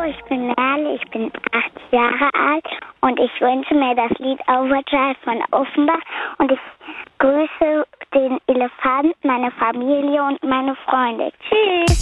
Hallo, ich bin Merle, ich bin 8 Jahre alt und ich wünsche mir das Lied Overdrive von Offenbach und ich grüße den Elefanten, meine Familie und meine Freunde. Tschüss!